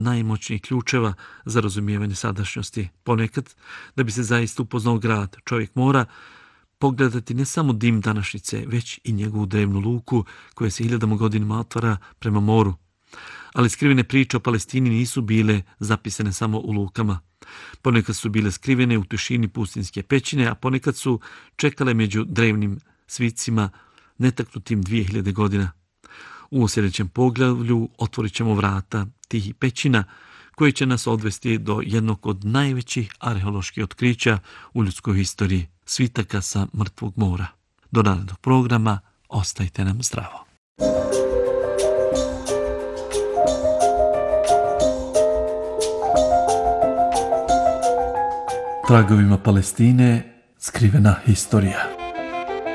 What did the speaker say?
najmoćnijih ključeva za razumijevanje sadašnjosti. Ponekad, da bi se zaista upoznao grad, čovjek mora pogledati ne samo dim današnjice, već i njegovu drevnu luku koja se hiljadama godinama otvara prema moru. Ali skrivene priče o Palestini nisu bile zapisane samo u lukama. Ponekad su bile skrivene u tišini pustinjske pećine, a ponekad su čekale među drevnim svicima netaknutim 2000 godina. U sljedećem poglavlju otvorit ćemo vrata tih pećina koji će nas odvesti do jednog od najvećih arheoloških otkrića u ljudskoj historiji, svitaka sa mrtvog mora. Do narednog programa ostajte nam zdravo. Tragovima Palestine skrivena historija.